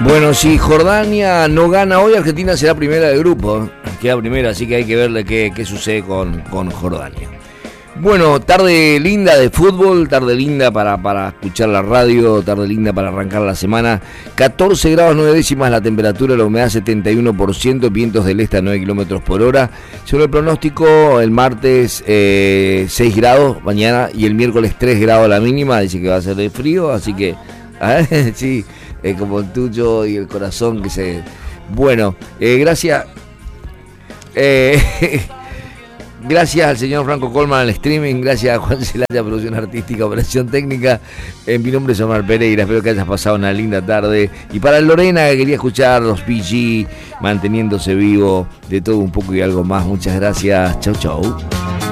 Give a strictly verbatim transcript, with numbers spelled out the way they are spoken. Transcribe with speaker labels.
Speaker 1: Bueno, si Jordania no gana hoy, Argentina será primera del grupo. Queda primera, así que hay que verle qué, qué sucede con, con Jordania. Bueno, tarde linda de fútbol, tarde linda para, para escuchar la radio, tarde linda para arrancar la semana. catorce grados nueve décimas la temperatura, la humedad setenta y uno por ciento, vientos del este a nueve kilómetros por hora. Según el pronóstico, el martes eh, seis grados mañana y el miércoles tres grados la mínima. Dice que va a ser de frío, así que ¿eh? sí, eh, como el tuyo y el corazón que se... Bueno, eh, gracias... Eh, Gracias al señor Franco Colman al streaming, gracias a Juan Celaya, producción artística, operación técnica. En mi nombre es Omar Pereira, espero que hayas pasado una linda tarde. Y para Lorena, que quería escuchar los P G, manteniéndose vivo, de todo un poco y algo más. Muchas gracias, chau chau.